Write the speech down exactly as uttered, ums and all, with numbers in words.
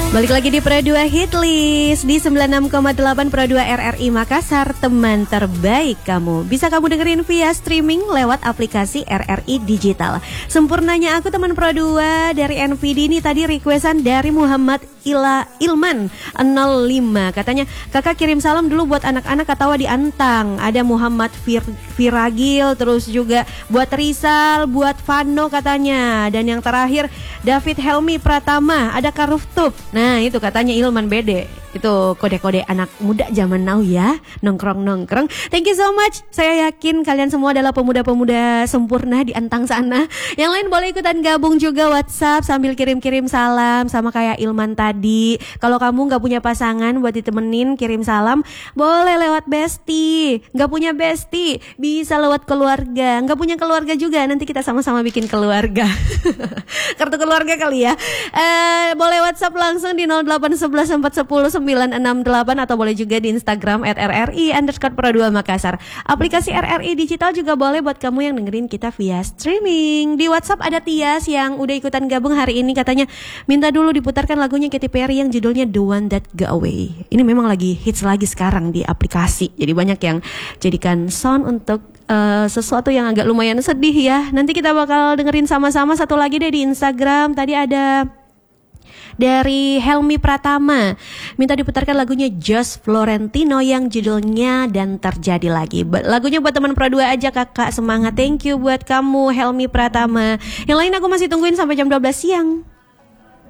Balik lagi di Pro dua Hit List di sembilan puluh enam koma delapan Pro dua R R I Makassar, teman terbaik kamu. Bisa kamu dengerin via streaming lewat aplikasi R R I Digital. Sempurnanya aku teman Pro dua dari N V D ini tadi requestan dari Muhammad Ila Ilman nol lima. Katanya, kakak kirim salam dulu buat anak-anak Katawa di Antang. Ada Muhammad Fir Viragil, terus juga buat Rizal, buat Vano katanya. Dan yang terakhir David Helmi Pratama, ada Karuftub. Nah itu katanya Ilman Bede. Itu kode-kode anak muda zaman now ya, nongkrong-nongkrong. Thank you so much. Saya yakin kalian semua adalah pemuda-pemuda sempurna di Antang sana. Yang lain boleh ikutan gabung juga WhatsApp sambil kirim-kirim salam sama kayak Ilman tadi. Kalau kamu gak punya pasangan buat ditemenin kirim salam, boleh lewat bestie. Gak punya bestie, bisa lewat keluarga. Gak punya keluarga juga, nanti kita sama-sama bikin keluarga. Kartu keluarga kali ya. uh, Boleh WhatsApp langsung di nol delapan satu satu empat satu nol sembilan enam delapan atau boleh juga di Instagram at R R I underscore Pro dua Makassar. Aplikasi R R I Digital juga boleh buat kamu yang dengerin kita via streaming. Di WhatsApp ada Tias yang udah ikutan gabung hari ini. Katanya minta dulu diputarkan lagunya Katy Perry yang judulnya The One That Got Away. Ini memang lagi hits lagi sekarang di aplikasi. Jadi banyak yang jadikan sound untuk uh, sesuatu yang agak lumayan sedih ya. Nanti kita bakal dengerin sama-sama. Satu lagi deh di Instagram. Tadi ada dari Helmi Pratama, minta diputarkan lagunya Josh Florentino yang judulnya Dan Terjadi Lagi. Lagunya buat teman Pro dua aja kakak, semangat. Thank you buat kamu Helmi Pratama. Yang lain aku masih tungguin sampai jam dua belas siang.